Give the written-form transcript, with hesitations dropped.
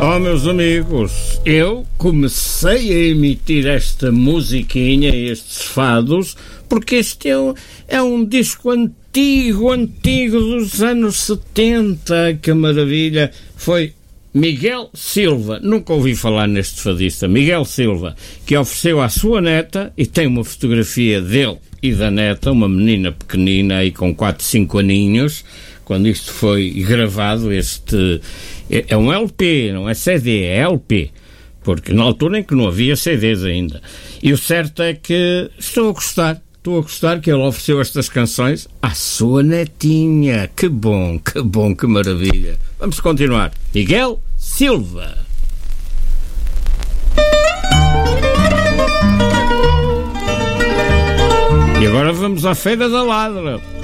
Oh, meus amigos, eu comecei a emitir esta musiquinha, estes fados, porque este é um disco antigo dos anos 70, que maravilha. Foi Miguel Silva, nunca ouvi falar neste fadista, Miguel Silva, que ofereceu à sua neta, e tem uma fotografia dele e da neta, uma menina pequenina aí com 4, 5 aninhos, quando isto foi gravado. Este é um LP, não é CD, é LP, porque na altura em que não havia CDs ainda. E o certo é que estou a gostar que ele ofereceu estas canções à sua netinha. Que bom, que maravilha. Vamos continuar. Miguel Silva. E agora vamos à Feira da Ladra.